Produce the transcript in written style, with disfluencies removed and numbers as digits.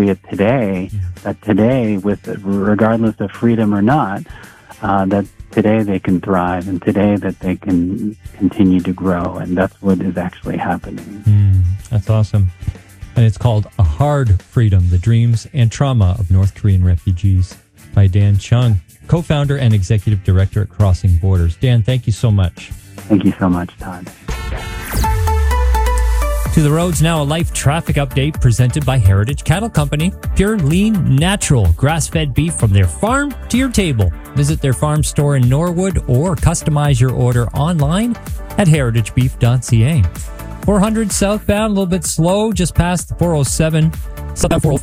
today, regardless of freedom or not, that today they can thrive, and today that they can continue to grow, and that's what is actually happening. That's awesome. And it's called A Hard Freedom, The Dreams and Trauma of North Korean Refugees by Dan Chung, co-founder and executive director at Crossing Borders. Dan, thank you so much. Thank you so much, Todd. To the roads now, a life traffic update presented by Heritage Cattle Company. Pure, lean, natural, grass-fed beef from their farm to your table. Visit their farm store in Norwood or customize your order online at heritagebeef.ca. 400 southbound, a little bit slow, just past the 407. Southbound 405.